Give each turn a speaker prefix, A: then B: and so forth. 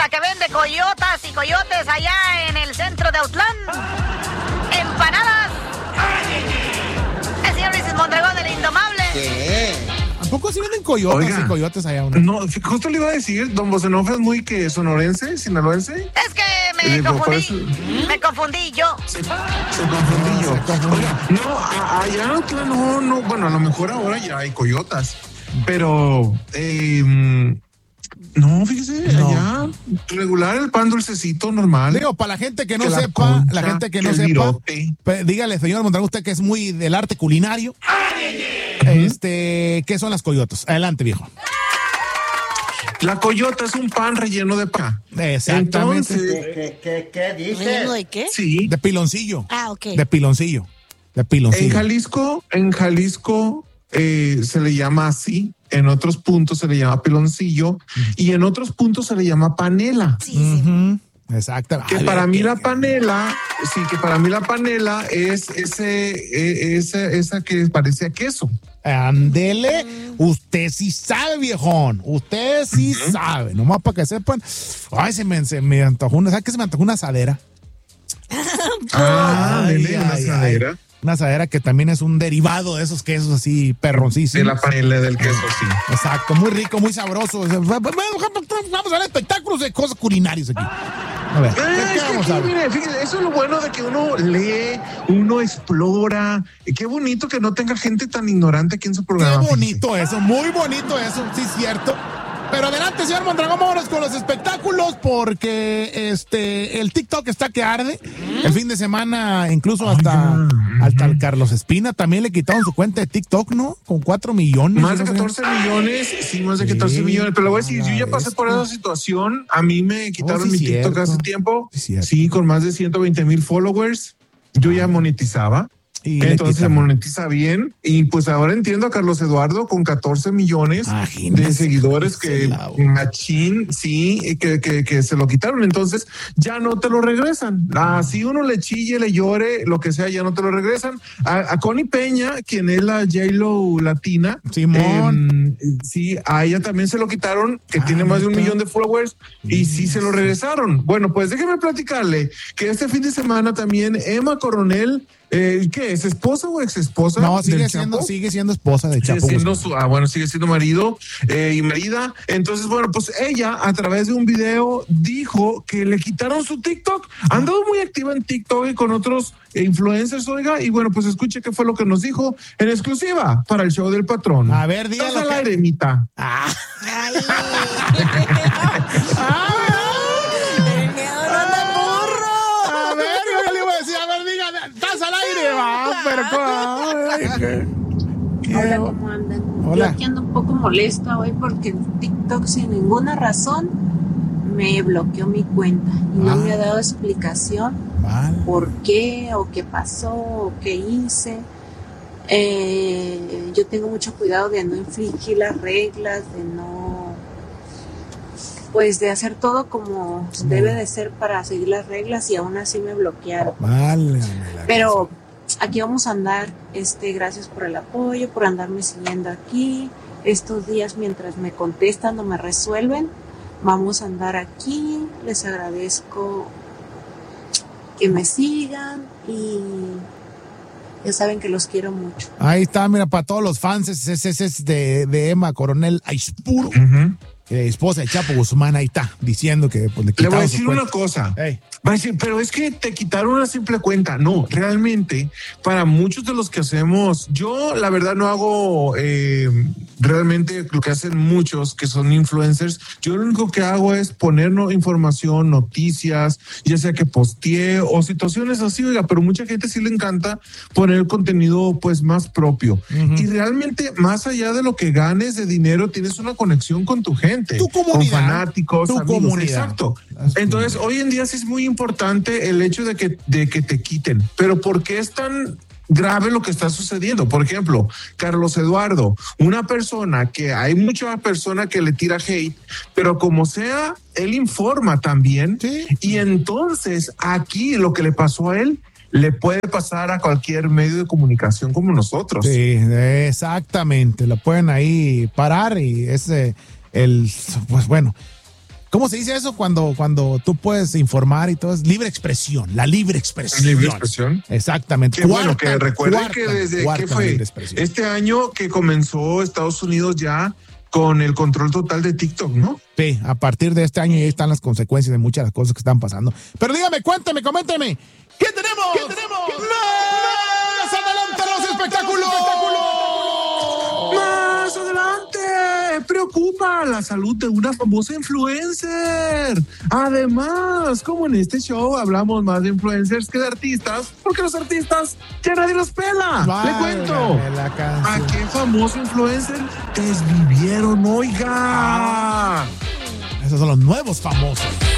A: la que vende coyotas y coyotes allá en el centro de Autlán. Empanadas. El señor Luis Mondragón, el indomable.
B: ¿Qué?
C: ¿Tampoco sí venden coyotas y coyotes allá?
D: No, justo le iba a decir, don Bosenhoff es muy que sonorense, sinaloense.
A: Es que me confundí yo.
D: Se confundí yo. Oiga, no, allá en Autlán no, bueno, a lo mejor ahora ya hay coyotas, pero no, fíjese, allá regular el pan dulcecito normal.
C: Digo, para la gente que no sepa, dígale, señor Mondragón, usted que es muy del arte culinario. ¿Qué son las coyotas? Adelante, viejo.
D: La coyota es un pan relleno de pan.
C: Exactamente.
D: Entonces,
B: ¿Qué dices?
A: ¿Relleno de qué?
D: Sí.
C: De piloncillo.
A: Ah, ok.
C: De piloncillo.
D: En Jalisco se le llama así. En otros puntos se le llama piloncillo y en otros puntos se le llama panela.
A: Sí.
C: Exactamente.
D: Que para mí la panela es esa que parece a queso.
C: Ándele, usted sí sabe, viejón. Usted sí sabe. Nomás para que sepan. Ay, se me antojó una. ¿Sabes qué se me antojó? Una asadera.
D: Una asadera.
C: Una asadera que también es un derivado de esos quesos así perroncísimos.
D: De la panela del queso, sí.
C: Exacto, muy rico, muy sabroso. Vamos a ver espectáculos de cosas culinarias aquí. A ver, ¿qué vamos a ver?
D: Mire, fíjese, eso es lo bueno de que uno lee, uno explora. Qué bonito que no tenga gente tan ignorante aquí en su programa.
C: Qué bonito eso, muy bonito eso, sí es cierto. Pero adelante, señor Mondragón, vámonos con los espectáculos porque el TikTok está que arde. El fin de semana, incluso hasta al Carlos Espina también le quitaron su cuenta de TikTok, ¿no? Con 4 millones.
D: Más de 14 millones, sí, más de 14 millones. Pero le voy a decir, yo ya pasé por esa situación. A mí me quitaron mi TikTok hace tiempo. Sí, con más de 120,000 followers. Yo ya monetizaba. Entonces se monetiza bien y pues ahora entiendo a Carlos Eduardo con 14 millones de seguidores que machín, sí, que se lo quitaron, entonces ya no te lo regresan. Así uno le chille, le llore, lo que sea, ya no te lo regresan. A Connie Peña, quien es la J-Lo latina,
C: Simón,
D: sí, a ella también se lo quitaron, que tiene más de 1 millón de followers y sí se lo regresaron. Bueno, pues déjeme platicarle que este fin de semana también Emma Coronel, ¿qué es? ¿Esposa o ex esposa?
C: No, sigue siendo esposa de Chapo.
D: Sigue siendo marido y marida. Entonces, bueno, pues ella a través de un video dijo que le quitaron su TikTok. Ha andado muy activa en TikTok y con otros influencers, oiga, y bueno, pues escuche qué fue lo que nos dijo en exclusiva para el show del patrón.
C: A ver, dígalo.
D: Al aire, Mita.
E: Hola, ¿cómo andan?
C: Hola.
E: Yo aquí ando un poco molesta hoy porque TikTok sin ninguna razón me bloqueó mi cuenta y no me ha dado explicación por qué o qué pasó o qué hice. Yo tengo mucho cuidado de no infringir las reglas, de no, pues de hacer todo como debe de ser para seguir las reglas y aún así me bloquearon. Pero aquí vamos a andar, gracias por el apoyo, por andarme siguiendo aquí. Estos días mientras me contestan o me resuelven, vamos a andar aquí. Les agradezco que me sigan y ya saben que los quiero mucho.
C: Ahí está, mira, para todos los fans, es de Emma Coronel Aispuro, esposa de Chapo Guzmán, ahí está, diciendo que pues, le
D: voy a decir una cosa. Va a decir, pero es que te quitaron una simple cuenta. No, realmente, para muchos de los que hacemos, yo la verdad no hago realmente lo que hacen muchos que son influencers. Yo lo único que hago es poner información, noticias, ya sea que postee o situaciones así, oiga, pero mucha gente sí le encanta poner contenido pues más propio. Y realmente, más allá de lo que ganes de dinero, tienes una conexión con tu gente,
C: tu comunidad,
D: con fanáticos,
C: tu
D: amigos.
C: comunidad.
D: Exacto. Entonces, hoy en día sí es muy importante el hecho de que te quiten. Pero ¿por qué es tan grave lo que está sucediendo? Por ejemplo, Carlos Eduardo, una persona que hay mucha persona que le tira hate, pero como sea, él informa también. Sí. Y entonces aquí lo que le pasó a él le puede pasar a cualquier medio de comunicación como nosotros.
C: Sí, exactamente. Lo pueden ahí parar y pues bueno. ¿Cómo se dice eso cuando tú puedes informar y todo? Es libre expresión, la libre expresión.
D: ¿Libre expresión?
C: Exactamente.
D: Qué bueno, que recuerden que desde que fue este año que comenzó Estados Unidos ya con el control total de TikTok, ¿no?
C: Sí, a partir de este año ya están las consecuencias de muchas de las cosas que están pasando. Pero dígame, cuénteme, coménteme. ¿Qué tenemos? ¡Más adelante los espectáculos!
D: ¡Más adelante! Preocupa la salud de una famosa influencer. Además, como en este show hablamos más de influencers que de artistas, porque los artistas ya nadie los pela. Le cuento. ¿A qué famoso influencer desvivieron, oiga?
C: Esos son los nuevos famosos.